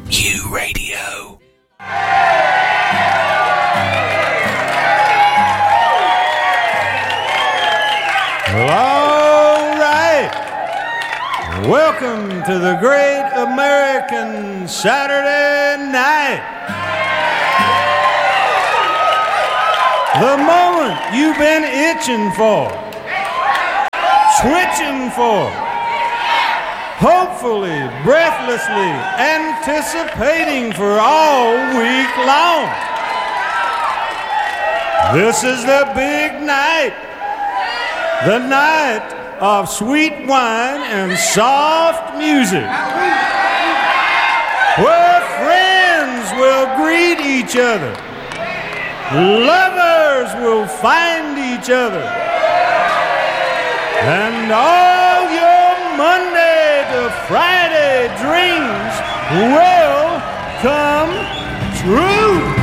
U Radio. Well, all right. Welcome to the Great American Saturday Night. The moment you've been itching for, switching for, hopefully, breathlessly anticipating for all week long. This is the big night. The night of sweet wine and soft music, where friends will greet each other, lovers will find each other, and all your Monday to Friday dreams will come true.